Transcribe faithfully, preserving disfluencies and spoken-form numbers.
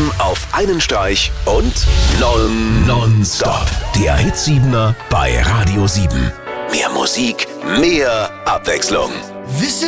sieben auf einen Streich und non, nonstop. Der Hit siebener bei Radio sieben. Mehr Musik, mehr Abwechslung. This is